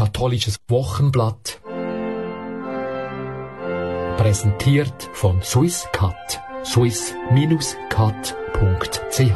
katholisches Wochenblatt. Präsentiert von Swisscat. swiss-cat.ch.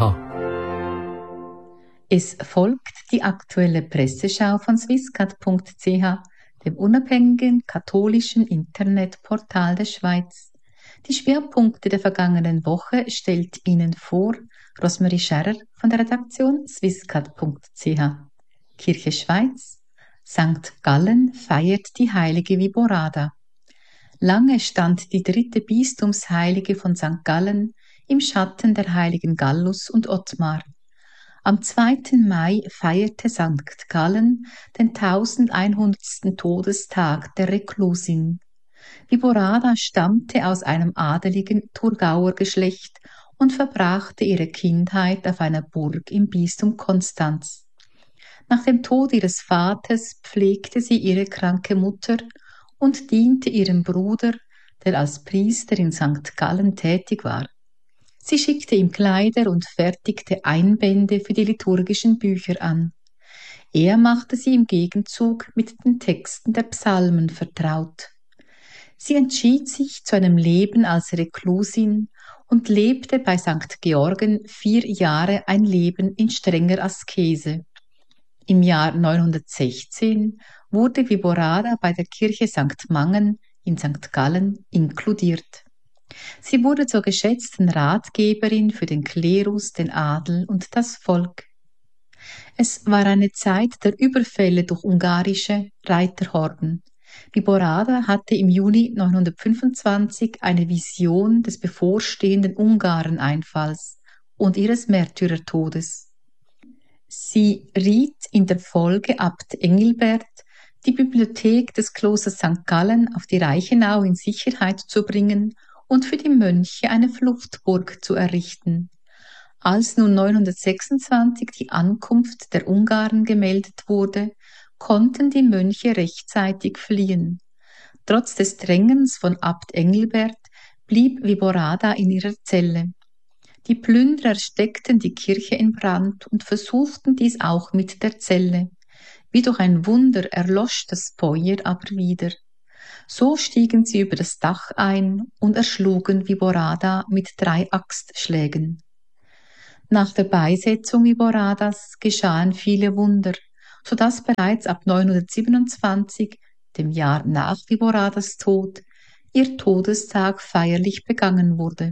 Es folgt die aktuelle Presseschau von swisscat.ch, dem unabhängigen katholischen Internetportal der Schweiz. Die Schwerpunkte der vergangenen Woche stellt Ihnen vor Rosemarie Scherrer von der Redaktion swisscat.ch. Kirche Schweiz. St. Gallen feiert die heilige Viborada. Lange stand die dritte Bistumsheilige von St. Gallen im Schatten der heiligen Gallus und Ottmar. Am 2. Mai feierte St. Gallen den 1100. Todestag der Reklusin. Viborada stammte aus einem adeligen Thurgauer Geschlecht und verbrachte ihre Kindheit auf einer Burg im Bistum Konstanz. Nach dem Tod ihres Vaters pflegte sie ihre kranke Mutter und diente ihrem Bruder, der als Priester in St. Gallen tätig war. Sie schickte ihm Kleider und fertigte Einbände für die liturgischen Bücher an. Er machte sie im Gegenzug mit den Texten der Psalmen vertraut. Sie entschied sich zu einem Leben als Reklusin und lebte bei St. Georgen 4 Jahre ein Leben in strenger Askese. Im Jahr 916 wurde Viborada bei der Kirche St. Mangen in St. Gallen inkludiert. Sie wurde zur geschätzten Ratgeberin für den Klerus, den Adel und das Volk. Es war eine Zeit der Überfälle durch ungarische Reiterhorden. Viborada hatte im Juni 925 eine Vision des bevorstehenden Ungareneinfalls und ihres Märtyrertodes. Sie riet in der Folge Abt Engelbert, die Bibliothek des Klosters St. Gallen auf die Reichenau in Sicherheit zu bringen und für die Mönche eine Fluchtburg zu errichten. Als nun 926 die Ankunft der Ungarn gemeldet wurde, konnten die Mönche rechtzeitig fliehen. Trotz des Drängens von Abt Engelbert blieb Viborada in ihrer Zelle. Die Plünderer steckten die Kirche in Brand und versuchten dies auch mit der Zelle. Wie durch ein Wunder erlosch das Feuer aber wieder. So stiegen sie über das Dach ein und erschlugen Viborada mit 3 Axtschlägen. Nach der Beisetzung Viboradas geschahen viele Wunder, so dass bereits ab 927, dem Jahr nach Viboradas Tod, ihr Todestag feierlich begangen wurde.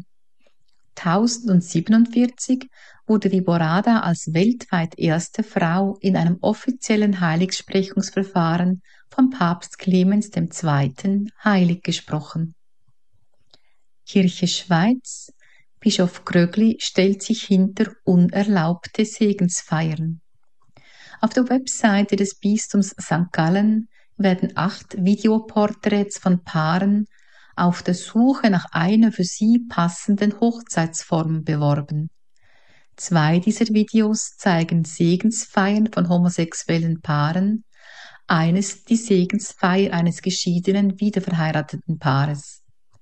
1047 wurde Viborada als weltweit erste Frau in einem offiziellen Heiligsprechungsverfahren vom Papst Clemens II. Heilig gesprochen. Kirche Schweiz. Bischof Grögli stellt sich hinter unerlaubte Segensfeiern. Auf der Webseite des Bistums St. Gallen werden 8 Videoporträts von Paaren auf der Suche nach einer für sie passenden Hochzeitsform beworben. 2 dieser Videos zeigen Segensfeiern von homosexuellen Paaren, eines die Segensfeier eines geschiedenen, wiederverheirateten Paares.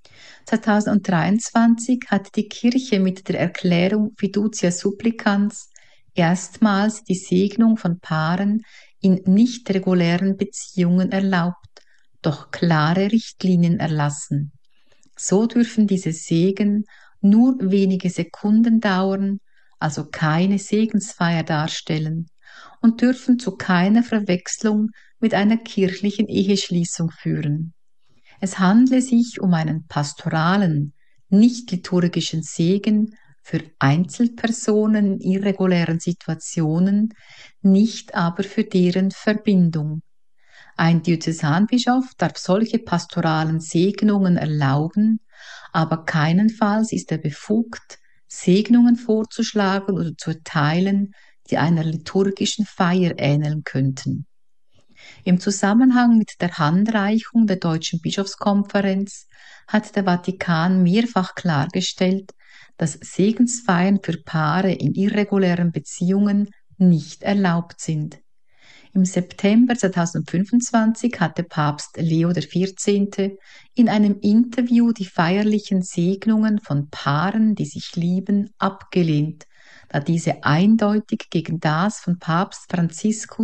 2023 hat die Kirche mit der Erklärung Fiducia Supplicans erstmals die Segnung von Paaren in nicht regulären Beziehungen erlaubt, doch klare Richtlinien erlassen. So dürfen diese Segen nur wenige Sekunden dauern, also keine Segensfeier darstellen, und dürfen zu keiner Verwechslung mit einer kirchlichen Eheschließung führen. Es handle sich um einen pastoralen, nicht liturgischen Segen für Einzelpersonen in irregulären Situationen, nicht aber für deren Verbindung. Ein Diözesanbischof darf solche pastoralen Segnungen erlauben, aber keinenfalls ist er befugt, Segnungen vorzuschlagen oder zu erteilen, die einer liturgischen Feier ähneln könnten. Im Zusammenhang mit der Handreichung der Deutschen Bischofskonferenz hat der Vatikan mehrfach klargestellt, dass Segensfeiern für Paare in irregulären Beziehungen nicht erlaubt sind. Im September 2025 hatte Papst Leo XIV. In einem Interview die feierlichen Segnungen von Paaren, die sich lieben, abgelehnt, da diese eindeutig gegen das von Papst Franziskus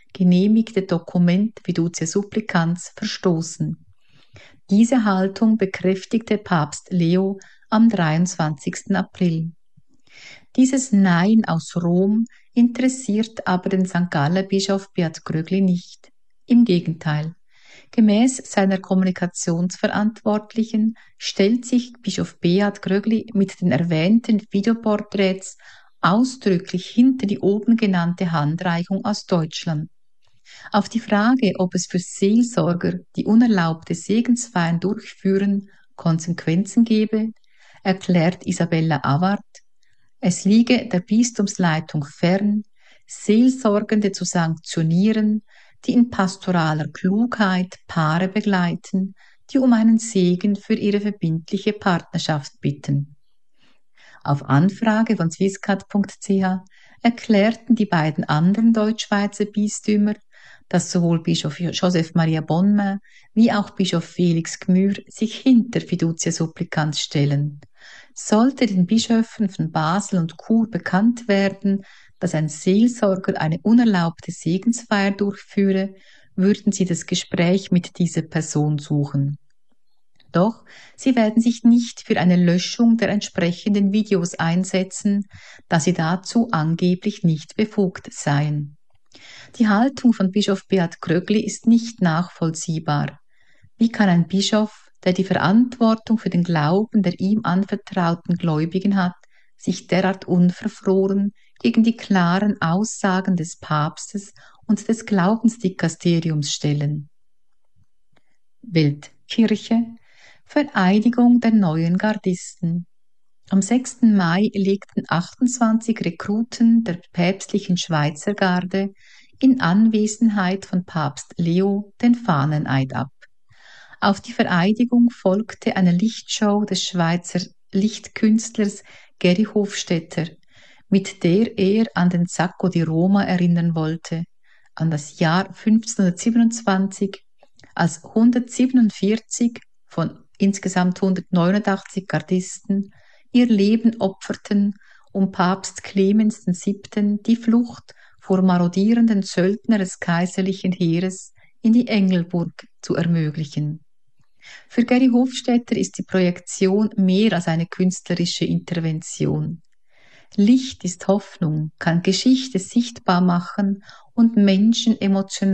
genehmigte Dokument Fiducia Supplicans verstoßen. Diese Haltung bekräftigte Papst Leo am 23. April. Dieses Nein aus Rom interessiert aber den St. Galler Bischof Beat Grögli nicht. Im Gegenteil. Gemäß seiner Kommunikationsverantwortlichen stellt sich Bischof Beat Grögli mit den erwähnten Videoporträts ausdrücklich hinter die oben genannte Handreichung aus Deutschland. Auf die Frage, ob es für Seelsorger, die unerlaubte Segensfeiern durchführen, Konsequenzen gebe, erklärt Isabella Award, es liege der Bistumsleitung fern, Seelsorgende zu sanktionieren, die in pastoraler Klugheit Paare begleiten, die um einen Segen für ihre verbindliche Partnerschaft bitten. Auf Anfrage von swisscat.ch erklärten die beiden anderen Deutschschweizer Bistümer, dass sowohl Bischof Joseph Maria Bonmain wie auch Bischof Felix Gmür sich hinter Fiducia Supplicans stellen. Sollte den Bischöfen von Basel und Chur bekannt werden, dass ein Seelsorger eine unerlaubte Segensfeier durchführe, würden sie das Gespräch mit dieser Person suchen. Doch sie werden sich nicht für eine Löschung der entsprechenden Videos einsetzen, da sie dazu angeblich nicht befugt seien. Die Haltung von Bischof Beat Grögli ist nicht nachvollziehbar. Wie kann ein Bischof, der die Verantwortung für den Glauben der ihm anvertrauten Gläubigen hat, sich derart unverfroren gegen die klaren Aussagen des Papstes und des Glaubensdikasteriums stellen? Weltkirche, Vereidigung der neuen Gardisten. Am 6. Mai legten 28 Rekruten der päpstlichen Schweizer Garde in Anwesenheit von Papst Leo den Fahneneid ab. Auf die Vereidigung folgte eine Lichtshow des Schweizer Lichtkünstlers Geri Hofstetter, mit der er an den Sacco di Roma erinnern wollte, an das Jahr 1527, als 147 von insgesamt 189 Gardisten ihr Leben opferten, um Papst Clemens VII. Die Flucht vor marodierenden Söldnern des kaiserlichen Heeres in die Engelburg zu ermöglichen. Für Geri Hofstetter ist die Projektion mehr als eine künstlerische Intervention. Licht ist Hoffnung, kann Geschichte sichtbar machen und Menschen emotional